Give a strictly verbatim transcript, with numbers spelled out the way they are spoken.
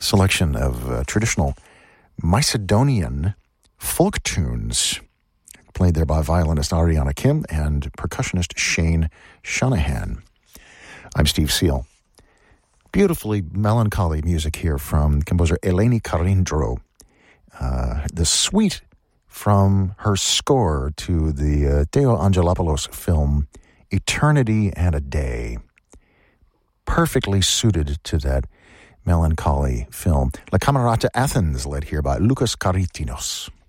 selection of uh, traditional Macedonian folk tunes, played there by violinist Ariana Kim and percussionist Shane Shanahan. I'm Steve Seal. Beautifully melancholy music here from composer Eleni Karindrou. Uh, the suite from her score to the uh, Theo Angelopoulos film Eternity and a Day. Perfectly suited to that melancholy film. La Camerata Athens, led here by Lucas Karitinos.